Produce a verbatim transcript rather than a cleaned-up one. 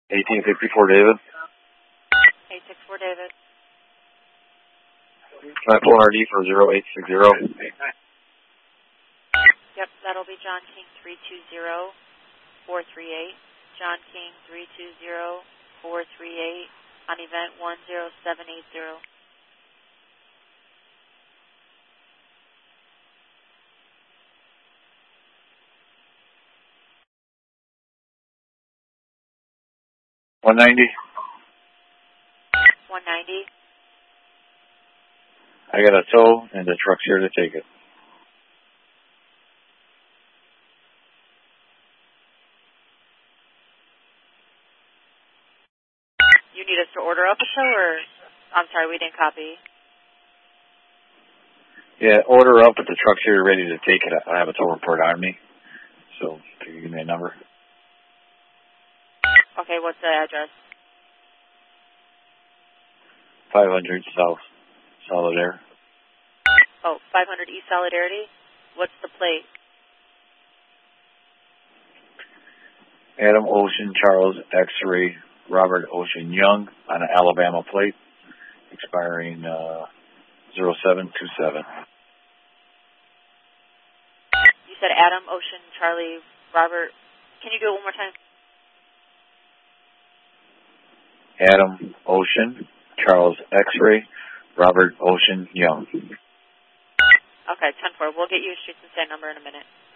eighteen sixty-four David. eight six four David. Can I pull an R D for zero eight six zero? Yep, that'll be John King three two zero four three eight. John King three two zero four three eight on event one zero seven eight zero. one ninety. one ninety. I got a tow, and the truck's here to take it. You need us to order up a tow, or... I'm sorry, we didn't copy. Yeah, order up, but the truck's here ready to take it. I have a tow report on me. So, can you give me a number? Okay, what's the address? five hundred South Solid Air. Oh, five hundred East Solidarity? What's the plate? Adam Ocean Charles X-Ray Robert Ocean Young on an Alabama plate, expiring uh, zero seven two seven. You said Adam Ocean Charlie Robert. Can you do it one more time? Adam Ocean Charles X-Ray Robert Ocean Young. Okay, ten four. We'll get you a streets and stand number in a minute.